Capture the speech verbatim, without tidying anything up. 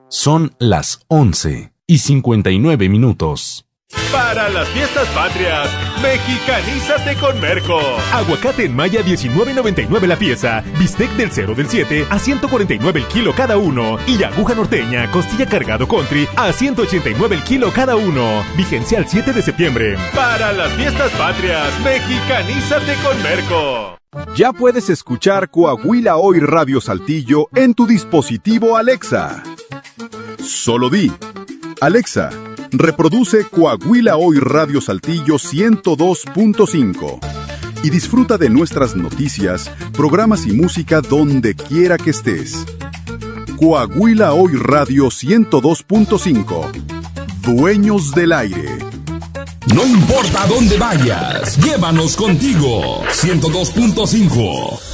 Son las once y cincuenta y nueve minutos. Para las fiestas patrias, mexicanízate con Merco. Aguacate en maya diecinueve noventa y nueve la pieza, bistec del cero del siete a ciento cuarenta y nueve el kilo cada uno y aguja norteña, costilla cargado country a ciento ochenta y nueve el kilo cada uno. Vigencia al siete de septiembre. Para las fiestas patrias, mexicanízate con Merco. Ya puedes escuchar Coahuila Hoy Radio Saltillo en tu dispositivo Alexa. Solo di: Alexa, reproduce Coahuila Hoy Radio Saltillo ciento dos punto cinco y disfruta de nuestras noticias, programas y música donde quiera que estés. Coahuila Hoy Radio ciento dos punto cinco. Dueños del aire. No importa dónde vayas, llévanos contigo. ciento dos punto cinco.